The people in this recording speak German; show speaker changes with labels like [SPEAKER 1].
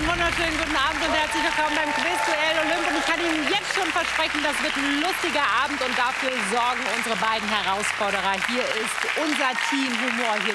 [SPEAKER 1] Einen wunderschönen guten Abend und herzlich willkommen beim Quizduell Olymp. Und ich kann Ihnen jetzt schon versprechen, das wird ein lustiger Abend und dafür sorgen unsere beiden Herausforderer. Hier ist unser Team Humor. Hier